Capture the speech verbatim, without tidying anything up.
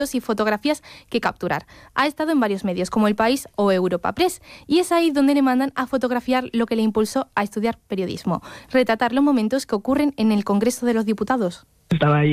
y fotografías que capturar. Ha estado en varios medios como El País o Europa Press y es ahí donde le mandan a fotografiar lo que le impulsó a estudiar periodismo, retratar los momentos que ocurren en el Congreso de los Diputados. Estaba ahí